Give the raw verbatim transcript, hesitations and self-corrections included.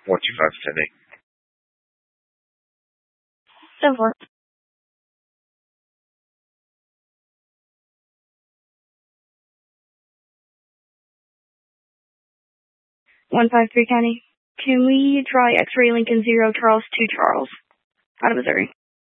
four two five ten eight. Go for it. one five three County. Can we try X-ray Lincoln zero Charles two Charles out of Missouri?